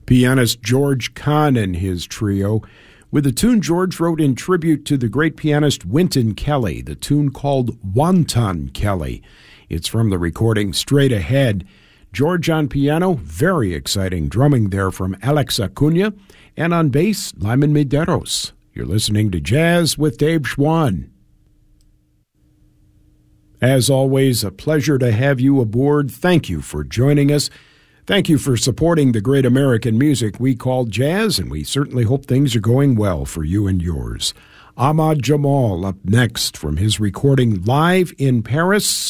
Pianist George Kahn and his trio with a tune George wrote in tribute to the great pianist Wynton Kelly, the tune called Wonton Kelly. It's from the recording Straight Ahead. George on piano, very exciting drumming there from Alex Acuna, and on bass, Lyman Medeiros. You're listening to Jazz with Dave Schwann. As always, a pleasure to have you aboard. Thank you for joining us. Thank you for supporting the great American music we call jazz, and we certainly hope things are going well for you and yours. Ahmad Jamal up next from his recording Live in Paris.